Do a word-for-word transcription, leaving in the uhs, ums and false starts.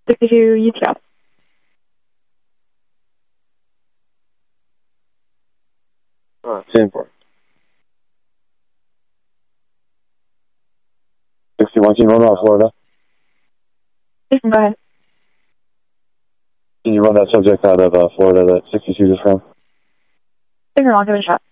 sixty-two, you too. Uh, ten four. sixty-one, can you run out Florida? Jason, go ahead. Can you run that subject out of uh, Florida that sixty-two is from? Finger on, give it a shot.